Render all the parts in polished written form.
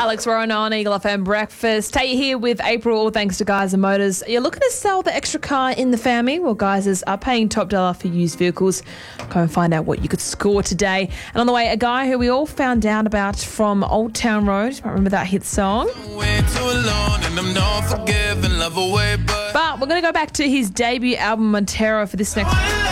Alex Rona on Eagle FM Breakfast. Hey, here with April, all thanks to Geyser Motors. You're looking to sell the extra car in the family? Well, Geysers are paying top dollar for used vehicles. Go and find out what you could score today. And on the way, a guy who we all found out about from Old Town Road. You might remember that hit song. But we're going to go back to his debut album, Montero, for this next...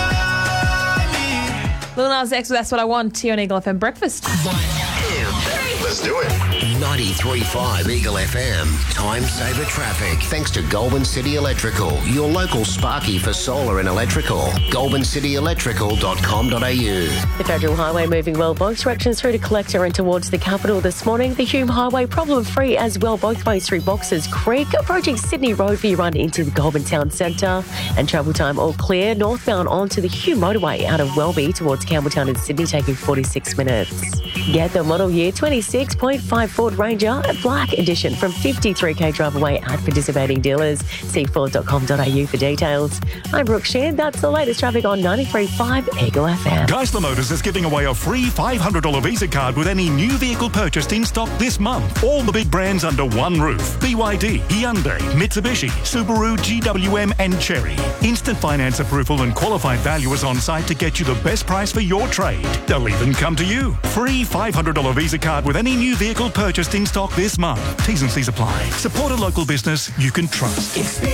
Lil Nas X, That's What I Want, here on Eagle FM Breakfast. Let's do it. 93.5 Eagle FM. Time saver traffic. Thanks to Goulburn City Electrical, your local Sparky for solar and electrical. GoulburnCityElectrical.com.au. The Federal Highway moving well both directions through to Collector and towards the capital this morning. The Hume Highway problem-free as well both ways through Boxers Creek. Approaching Sydney Road for your run into the Goulburn Town Centre. And travel time all clear. Northbound onto the Hume Motorway out of Welby towards Campbelltown in Sydney taking 46 minutes. Get the model year 26.5 Ford Ranger Black Edition from 53k drive away at participating dealers. See Ford.com.au for details. I'm Brooke Shear. That's the latest traffic on 93.5 Eagle FM. Geisler Motors is giving away a free $500 Visa card with any new vehicle purchased in stock this month. All the big brands under one roof. BYD, Hyundai, Mitsubishi, Subaru, GWM and Chery. Instant finance approval and qualified valuers on site to get you the best price for your trade. They'll even come to you. Free $500 Visa card with any new vehicle purchased in stock this month. T's and C's apply. Support a local business you can trust.